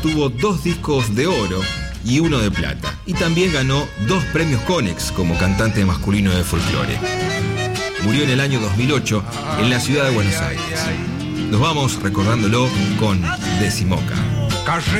tuvo 2 discos de oro y 1 de plata. Y también ganó 2 premios Konex como cantante masculino de folclore. Murió en el año 2008 en la ciudad de Buenos Aires. Nos vamos recordándolo con Decimoca.